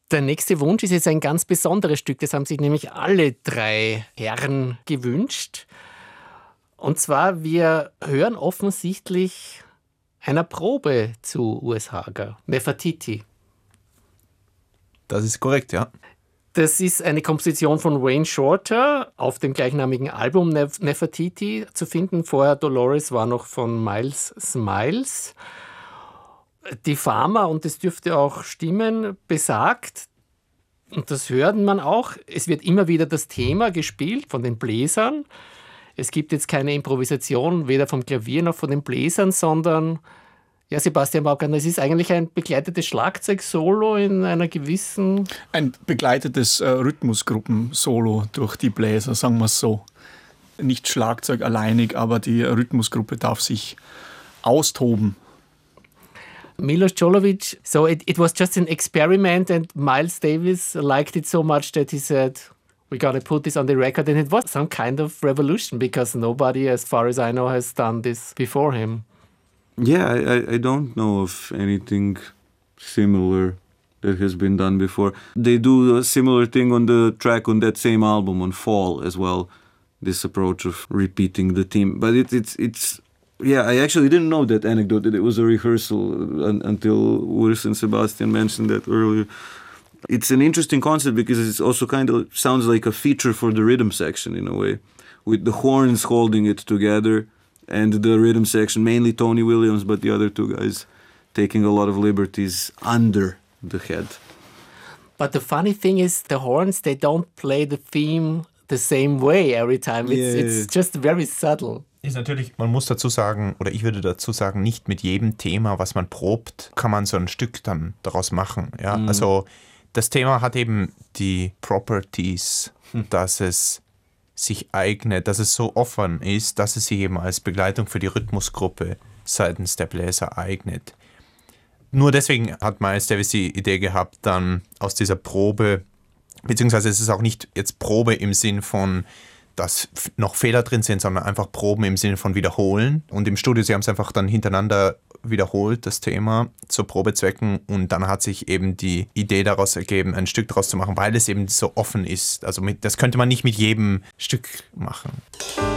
Der nächste Wunsch ist jetzt ein ganz besonderes Stück. Das haben sich nämlich alle 3 Herren gewünscht. Und zwar, wir hören offensichtlich einer Probe zu Urs Hager, Nefertiti. Das ist korrekt, ja. Das ist eine Komposition von Wayne Shorter auf dem gleichnamigen Album Nefertiti zu finden. Vorher Dolores war noch von Miles Smiles. Die Fama, und das dürfte auch stimmen, besagt, und das hört man auch, es wird immer wieder das Thema gespielt von den Bläsern. Es gibt jetzt keine Improvisation, weder vom Klavier noch von den Bläsern, sondern, ja, Sebastian Baumgartner, es ist eigentlich ein begleitetes Schlagzeug-Solo in einer gewissen... Ein begleitetes Rhythmusgruppen-Solo durch die Bläser, sagen wir es so. Nicht Schlagzeug alleinig, aber die Rhythmusgruppe darf sich austoben. Milos Jolovic, so it was just an experiment and Miles Davis liked it so much that he said, we're going to put this on the record, and it was some kind of revolution because nobody, as far as I know, has done this before him. Yeah, I don't know of anything similar that has been done before. They do a similar thing on the track on that same album, on Fall as well, this approach of repeating the theme. But it's yeah, I actually didn't know that anecdote, that it was a rehearsal until Urs and Sebastian mentioned that earlier. It's an interesting concept because it also kind of sounds like a feature for the rhythm section in a way, with the horns holding it together and the rhythm section, mainly Tony Williams, but the other 2 guys taking a lot of liberties under the head. But the funny thing is, the horns, they don't play the theme the same way every time. It's just very subtle. Ist natürlich, man muss dazu sagen, oder ich würde dazu sagen, nicht mit jedem Thema, was man probt, kann man so ein Stück dann daraus machen. Ja? Also das Thema hat eben die Properties, dass es sich eignet, dass es so offen ist, dass es sich eben als Begleitung für die Rhythmusgruppe seitens der Bläser eignet. Nur deswegen hat Miles Davis die Idee gehabt, dann aus dieser Probe, beziehungsweise es ist auch nicht jetzt Probe im Sinn von, dass noch Fehler drin sind, sondern einfach Proben im Sinne von wiederholen. Und im Studio, sie haben es einfach dann hintereinander wiederholt, das Thema, zu Probezwecken. Und dann hat sich eben die Idee daraus ergeben, ein Stück daraus zu machen, weil es eben so offen ist. Also das könnte man nicht mit jedem Stück machen.